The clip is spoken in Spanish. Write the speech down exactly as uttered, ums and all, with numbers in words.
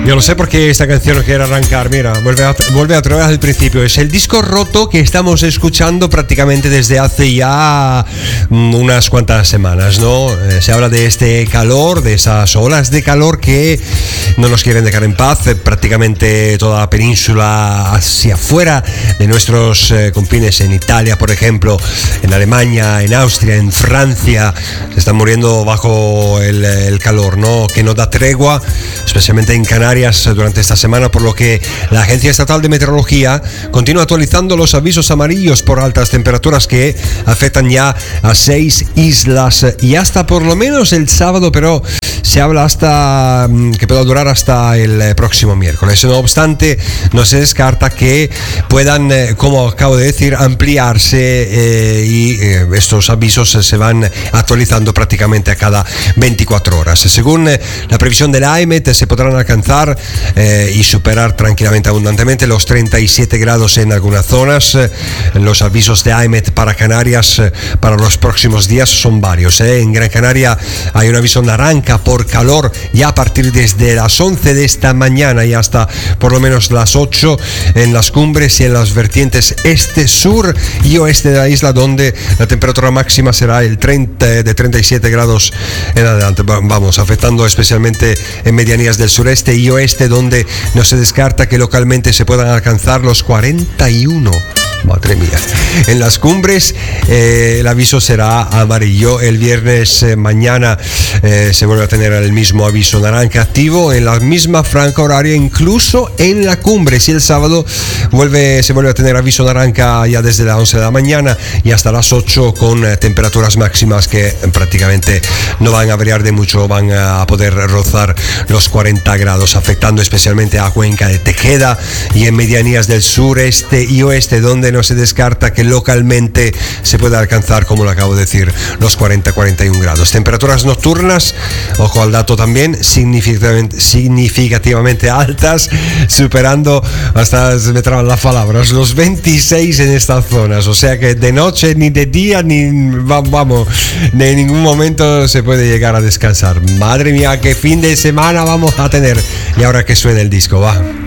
Yo lo sé porque esta canción quiere arrancar. Mira, vuelve a, vuelve a través del principio. Es el disco roto que estamos escuchando prácticamente desde hace ya unas cuantas semanas, ¿no? Eh, se habla de este calor, de esas olas de calor que no nos quieren dejar en paz. Eh, prácticamente toda la península hacia afuera de nuestros eh, confines, en Italia, por ejemplo, en Alemania, en Austria, en Francia, se están muriendo bajo el, el calor, ¿no? Que no da tregua, especialmente en Canarias durante esta semana, por lo que la Agencia Estatal de Meteorología continúa actualizando los avisos amarillos por altas temperaturas que afectan ya a seis islas y hasta por lo menos el sábado, pero se habla hasta que pueda durar hasta el próximo miércoles. No obstante, no se descarta que puedan, como acabo de decir, ampliarse eh, y eh, estos avisos se van actualizando prácticamente a cada veinticuatro horas. Según eh, la previsión de la AEMET, se podrán alcanzar Eh, y superar tranquilamente, abundantemente los treinta y siete grados en algunas zonas. Eh, los avisos de AEMET para Canarias eh, para los próximos días son varios. Eh. En Gran Canaria hay un aviso naranja por calor ya a partir desde las once de esta mañana y hasta por lo menos las ocho en las cumbres y en las vertientes este, sur y oeste de la isla, donde la temperatura máxima será el treinta, de treinta y siete grados en adelante. Vamos, afectando especialmente en medianías del sureste y oeste, donde no se descarta que localmente se puedan alcanzar los cuarenta y uno. Madre mía. En las cumbres eh, el aviso será amarillo. El viernes eh, mañana eh, se vuelve a tener el mismo aviso naranja activo en la misma franja horaria, incluso en la cumbre. Si el sábado vuelve, se vuelve a tener aviso naranja ya desde las once de la mañana y hasta las ocho, con eh, temperaturas máximas que eh, prácticamente no van a variar de mucho, van a poder rozar los cuarenta grados, afectando especialmente a Cuenca de Tejeda y en medianías del sureste y oeste, donde no se descarta que localmente se pueda alcanzar, como lo acabo de decir, los cuarenta a cuarenta y uno grados. Temperaturas nocturnas, ojo al dato también, significativamente, significativamente altas, superando, hasta se me traban las palabras, los veintiséis en estas zonas. O sea que de noche, ni de día, ni vamos, de ningún momento se puede llegar a descansar. Madre mía, qué fin de semana vamos a tener. Y ahora que suene el disco, va.